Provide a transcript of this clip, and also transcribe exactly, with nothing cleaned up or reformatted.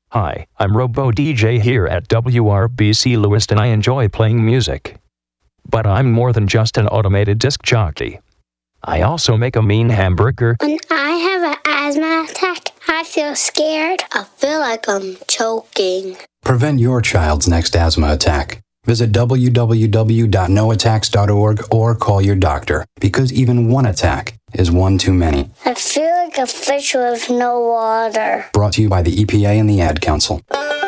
Hi, I'm Robo D J here at W R B C Lewiston. I enjoy playing music. But I'm more than just an automated disc jockey. I also make a mean hamburger. When I have an asthma attack, I feel scared. I feel like I'm choking. Prevent your child's next asthma attack. Visit w w w dot no attacks dot org or call your doctor, because even one attack is one too many. I feel like a fish with no water. Brought to you by the E P A and the Ad Council.